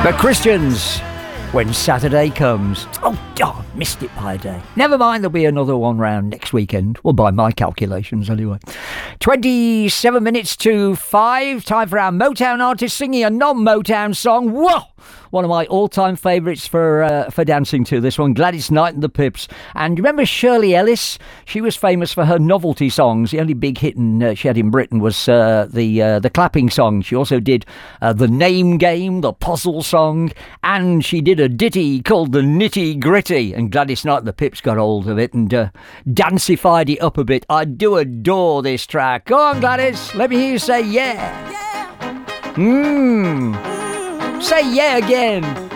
The Christians, When Saturday Comes. Oh, darn, missed it by a day. Never mind, there'll be another one round next weekend. Well, by my calculations, anyway. 27 minutes to 5. Time for our Motown artist singing a non-Motown song. Whoa! One of my all-time favourites for dancing to, this one, Gladys Knight and the Pips. And remember Shirley Ellis? She was famous for her novelty songs. The only big hit she had in Britain was the clapping song. She also did the Name Game, the Puzzle song, and she did a ditty called the Nitty Gritty. And Gladys Knight and the Pips got hold of it and dancified it up a bit. I do adore this track. Go on, Gladys. Let me hear you say yeah. Say yeah again.